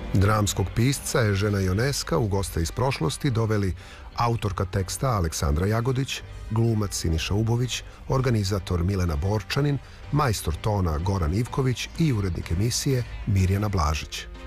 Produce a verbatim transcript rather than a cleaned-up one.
Dramskog pisca Ežena Ioneska u Goste iz prošlosti doveli autorka teksta Aleksandra Jagodić, glumac Siniša Ubović, organizator Milena Borčanin, majstor tona Goran Ivković i urednik emisije Mirjana Blažić.